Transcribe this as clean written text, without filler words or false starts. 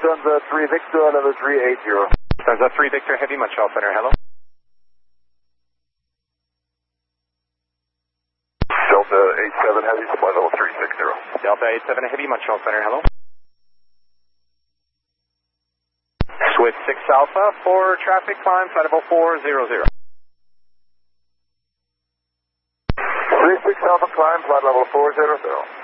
Lufthansa 3 Victor, level 380. Lufthansa 3 Victor, Heavy Montreal Center, hello. Delta 87 Heavy, flight level 360. Delta 87 Heavy Montreal Center, hello. Swift 6 Alpha for traffic climb, flight level 400. 36 Alpha climb, flight level 400.